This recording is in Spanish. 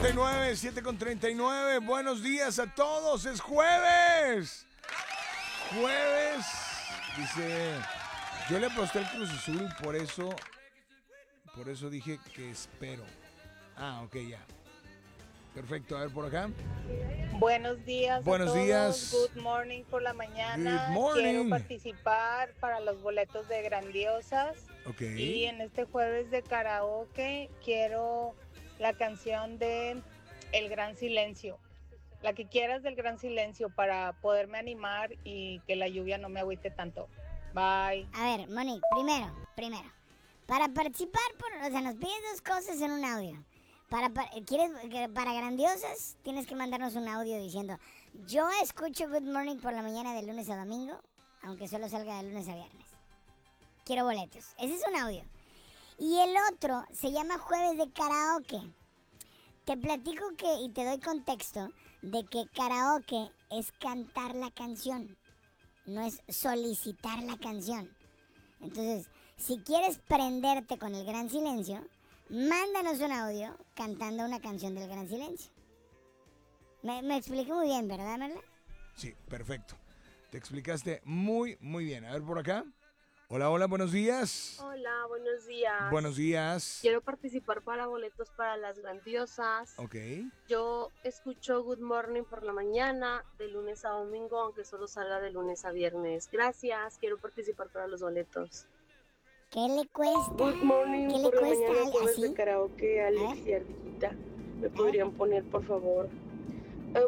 7:39. Buenos días a todos. Es jueves. Jueves. Dice, yo le aposté al Cruz Azul, por eso dije que espero. Ok, ya. Perfecto, a ver por acá. Buenos días Buenos a todos. días. Good morning por la mañana. Good morning. Quiero participar para los boletos de Grandiosas. Ok. Y en este jueves de karaoke quiero la canción de El Gran Silencio. La que quieras del Gran Silencio para poderme animar y que la lluvia no me agüite tanto. Bye. A ver, Monique, primero. Para participar, nos pides dos cosas en un audio. Para Grandiosas, tienes que mandarnos un audio diciendo: yo escucho Good Morning por la mañana de lunes a domingo, aunque solo salga de lunes a viernes. Quiero boletos. Ese es un audio. Y el otro se llama Jueves de Karaoke. Te platico y te doy contexto de que karaoke es cantar la canción, no es solicitar la canción. Entonces, si quieres prenderte con el Gran Silencio, mándanos un audio cantando una canción del Gran Silencio. Me expliqué muy bien, ¿verdad, Merla? Sí, perfecto. Te explicaste muy, muy bien. A ver por acá. Hola, buenos días. Hola, buenos días. Buenos días. Quiero participar para boletos para las Grandiosas. Ok. Yo escucho Good Morning por la mañana, de lunes a domingo, aunque solo salga de lunes a viernes. Gracias, quiero participar para los boletos. ¿Qué le cuesta? Good Morning ¿Qué le por la cuesta mañana, jueves así? de karaoke, Alex y Ardillita. ¿Me podrían poner, por favor,